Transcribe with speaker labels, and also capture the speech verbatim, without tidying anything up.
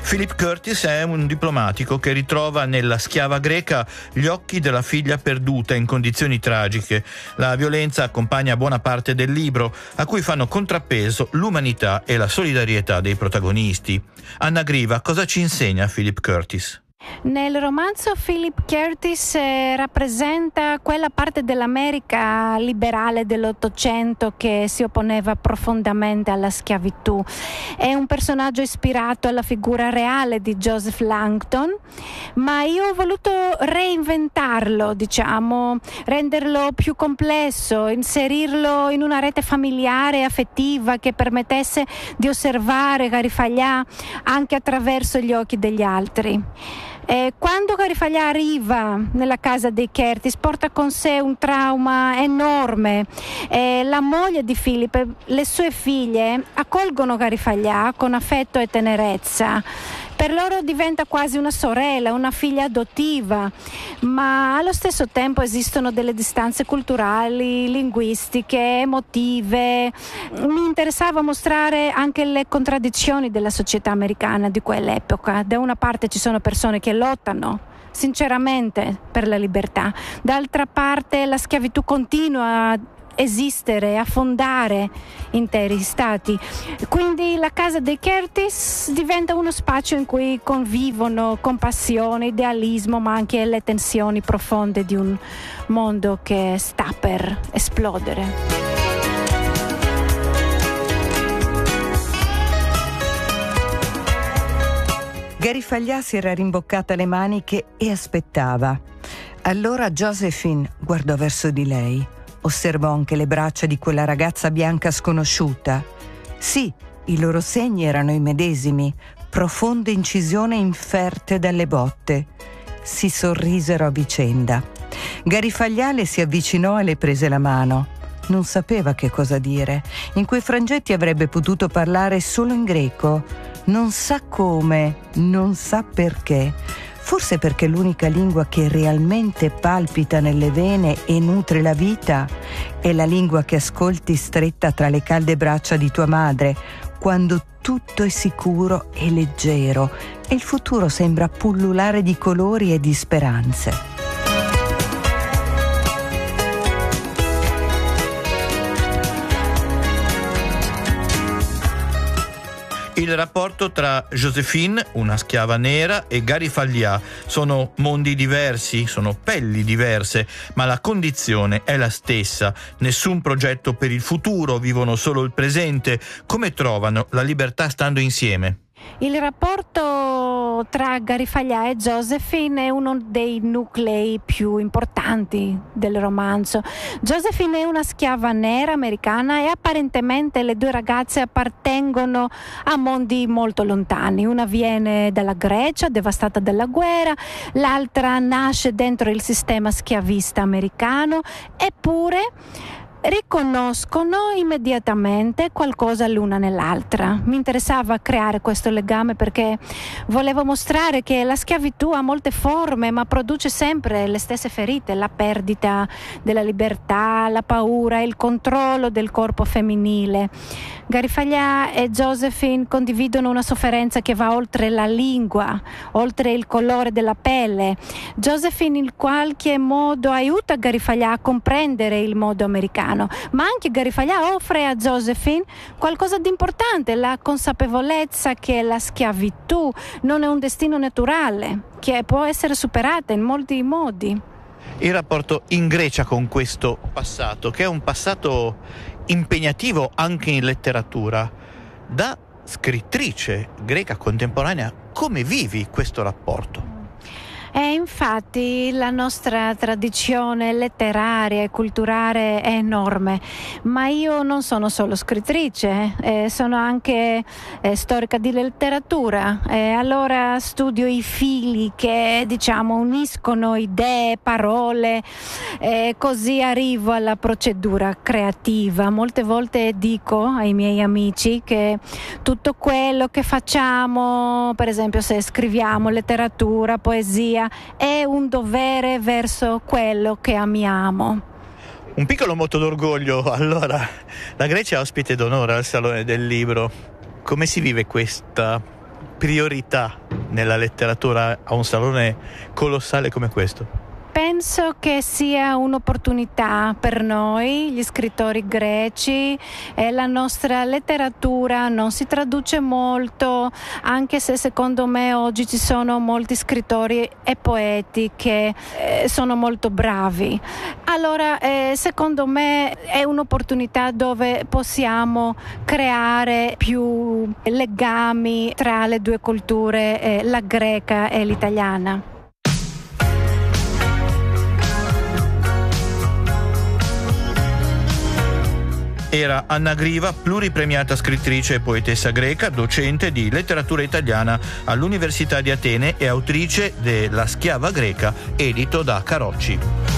Speaker 1: Philip Curtis è un diplomatico che ritrova nella schiava greca gli occhi della figlia perduta in condizioni tragiche. La violenza accompagna buona parte del libro, a cui fanno contrappeso l'umanità e la solidarietà dei protagonisti. Anna Griva, cosa ci insegna Philip Curtis?
Speaker 2: Nel romanzo Philip Curtis eh, rappresenta quella parte dell'America liberale dell'Ottocento che si opponeva profondamente alla schiavitù. È un personaggio ispirato alla figura reale di Joseph Langton, ma io ho voluto reinventarlo, diciamo, renderlo più complesso, inserirlo in una rete familiare e affettiva che permettesse di osservare Gary Fayard anche attraverso gli occhi degli altri. Eh, quando Gary Fayard arriva nella casa dei Curtis porta con sé un trauma enorme. Eh, la moglie di Philip e le sue figlie accolgono Gary Fayard con affetto e tenerezza. Per loro diventa quasi una sorella, una figlia adottiva, ma allo stesso tempo esistono delle distanze culturali, linguistiche, emotive. Mi interessava mostrare anche le contraddizioni della società americana di quell'epoca. Da una parte ci sono persone che lottano sinceramente per la libertà, d'altra parte la schiavitù continua a esistere, a fondare interi stati. Quindi la casa dei Curtis diventa uno spazio in cui convivono compassione, idealismo, ma anche le tensioni profonde di un mondo che sta per esplodere.
Speaker 3: Gary Fayard si era rimboccata le maniche e aspettava. Allora Josephine guardò verso di lei. Osservò anche le braccia di quella ragazza bianca sconosciuta. Sì, i loro segni erano i medesimi, profonde incisioni inferte dalle botte. Si sorrisero a vicenda. Gary Fayard le si avvicinò e le prese la mano. Non sapeva che cosa dire. In quei frangetti avrebbe potuto parlare solo in greco. Non sa come, non sa perché. Forse perché l'unica lingua che realmente palpita nelle vene e nutre la vita è la lingua che ascolti stretta tra le calde braccia di tua madre, quando tutto è sicuro e leggero e il futuro sembra pullulare di colori e di speranze.
Speaker 1: Il rapporto tra Josephine, una schiava nera, e Gary Fayard sono mondi diversi, sono pelli diverse, ma la condizione è la stessa. Nessun progetto per il futuro, vivono solo il presente. Come trovano la libertà stando insieme?
Speaker 2: Il rapporto tra Gary Fayard e Josephine è uno dei nuclei più importanti del romanzo. Josephine è una schiava nera americana e apparentemente le due ragazze appartengono a mondi molto lontani. Una viene dalla Grecia, devastata dalla guerra, l'altra nasce dentro il sistema schiavista americano, eppure riconoscono immediatamente qualcosa l'una nell'altra. Mi interessava creare questo legame perché volevo mostrare che la schiavitù ha molte forme, ma produce sempre le stesse ferite: la perdita della libertà, la paura, il controllo del corpo femminile. Gary Fayard e Josephine condividono una sofferenza che va oltre la lingua, oltre il colore della pelle. Josephine in qualche modo aiuta Gary Fayard a comprendere il modo americano, ma anche Gary Fayard offre a Josephine qualcosa di importante: la consapevolezza che la schiavitù non è un destino naturale, che può essere superata in molti modi.
Speaker 1: Il rapporto in Grecia con questo passato, che è un passato impegnativo anche in letteratura. Da scrittrice greca contemporanea, come vivi questo rapporto?
Speaker 2: E infatti la nostra tradizione letteraria e culturale è enorme, ma io non sono solo scrittrice, eh, sono anche eh, storica di letteratura, eh, allora studio i fili che, diciamo, uniscono idee, parole, eh, così arrivo alla procedura creativa. Molte volte dico ai miei amici che tutto quello che facciamo, per esempio se scriviamo letteratura, poesia, è un dovere verso quello che amiamo.
Speaker 1: Un piccolo moto d'orgoglio. Allora, la Grecia è ospite d'onore al Salone del Libro. Come si vive questa priorità nella letteratura a un salone colossale come questo?
Speaker 2: Penso che sia un'opportunità per noi, gli scrittori greci, e la nostra letteratura non si traduce molto, anche se secondo me oggi ci sono molti scrittori e poeti che eh, sono molto bravi. Allora, eh, secondo me è un'opportunità dove possiamo creare più legami tra le due culture, eh, la greca e l'italiana.
Speaker 1: Era Anna Griva, pluripremiata scrittrice e poetessa greca, docente di letteratura italiana all'Università di Atene e autrice de La schiava greca, edito da Carocci.